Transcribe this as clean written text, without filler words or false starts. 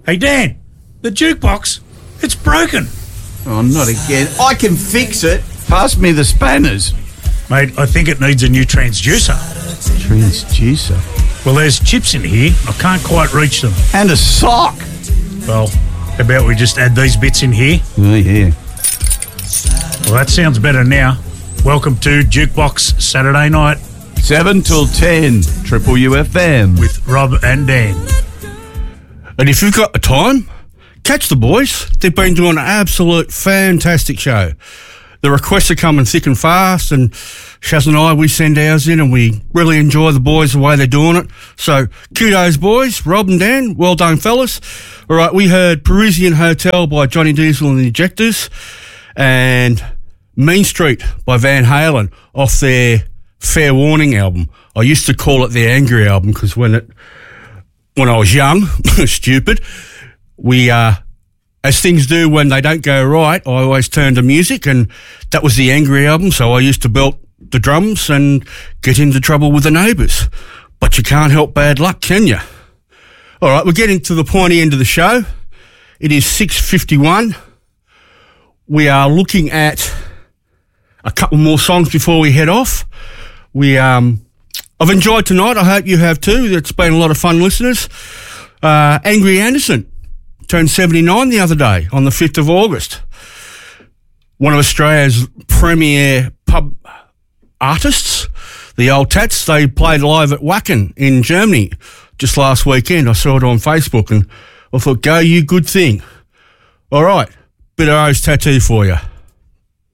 Hey, Dan, the jukebox, it's broken. Oh, not again. I can fix it. Pass me the spanners. Mate, I think it needs a new transducer. Transducer? Well, there's chips in here. I can't quite reach them. And a sock. Well, how about we just add these bits in here? Oh, yeah. Well, that sounds better now. Welcome to Jukebox Saturday Night 7 till 10, Triple UFM. with Rob and Dan. And if you've got the time, catch the boys. They've been doing an absolute fantastic show. The requests are coming thick and fast, and Shaz and I, we send ours in, and we really enjoy the boys, the way they're doing it. So, kudos, boys. Rob and Dan, well done, fellas. All right, we heard Parisian Hotel by Johnny Diesel and the Ejectors, and Mean Street by Van Halen off their Fair Warning album. I used to call it the Angry album because when I was young, stupid, we, as things do when they don't go right, I always turn to music, and that was the Angry album, so I used to belt the drums and get into trouble with the neighbours. But you can't help bad luck, can you? All right, we're getting to the pointy end of the show. It is 6:51. We are looking at a couple more songs before we head off. I've enjoyed tonight. I hope you have too. It's been a lot of fun, listeners. Angry Anderson turned 79 the other day on the 5th of August. One of Australia's premier pub artists, the Old Tats. They played live at Wacken in Germany just last weekend. I saw it on Facebook and I thought, go you good thing. All right, bit of O's tattoo for you.